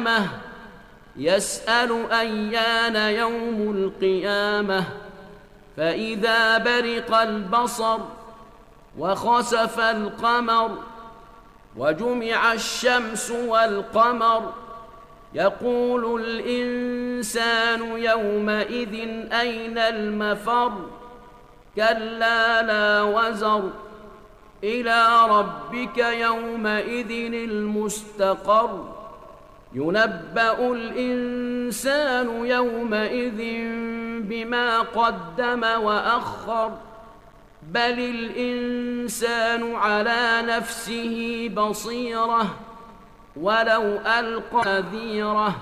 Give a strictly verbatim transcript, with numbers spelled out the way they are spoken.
القيامة يسأل أيان يوم القيامة فإذا برق البصر وخسف القمر وجمع الشمس والقمر يقول الإنسان يومئذ أين المفر كلا لا وزر إلى ربك يومئذ المستقر ينبأ الإنسان يومئذ بما قدم وأخر بل الإنسان على نفسه بصيرة ولو ألقى نذيره